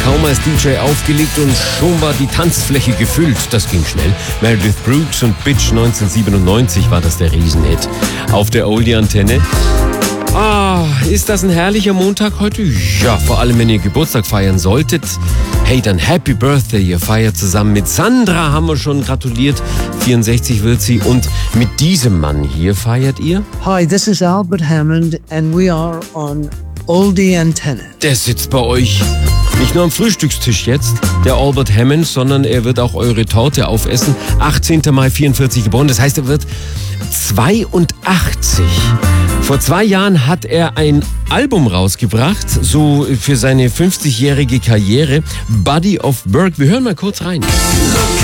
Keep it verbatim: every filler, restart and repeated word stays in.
kaum als D J aufgelegt und schon war die Tanzfläche gefüllt. Das ging schnell. Meredith Brooks und Bitch neunzehnhundertsiebenundneunzig war das der Riesenhit. Auf der Oldie-Antenne. Ah, ist das ein herrlicher Montag heute? Ja, vor allem, wenn ihr Geburtstag feiern solltet. Hey, dann Happy Birthday, ihr feiert zusammen mit Sandra, haben wir schon gratuliert. vierundsechzig wird sie. Und mit diesem Mann hier feiert ihr? Hi, this is Albert Hammond and we are on Oldie Antenne. Der sitzt bei euch nicht nur am Frühstückstisch jetzt, der Albert Hammond, sondern er wird auch eure Torte aufessen. achtzehnten Mai vierundvierzig geboren, das heißt, er wird zweiundachtzig. Vor zwei Jahren hat er ein Album rausgebracht, so für seine fünfzigjährige Karriere, Buddy of Burke. Wir hören mal kurz rein.